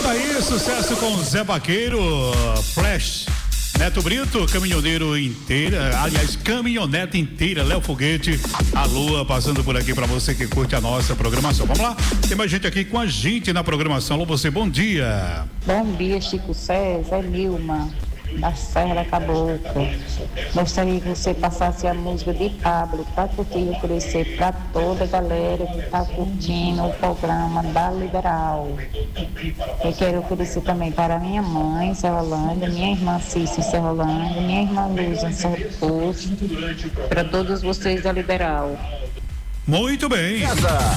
Aí, sucesso com Zé Vaqueiro, Flash, Neto Brito, caminhoneiro inteira, aliás, caminhonete inteira, Léo Foguete, a Lua passando por aqui pra você que curte a nossa programação. Vamos lá, tem mais gente aqui com a gente na programação. Alô, você, bom dia. Bom dia, Chico César, é Nilma, da Serra da Cabocla. Gostaria que você passasse a música de Pablo, para curtir e oferecer para toda a galera que está curtindo o programa da Liberal. Eu quero oferecer também para minha mãe, Serrolândia, minha irmã Cícia, Serrolândia, minha irmã Luz, em Serra do Posto, para todos vocês da Liberal. Muito bem.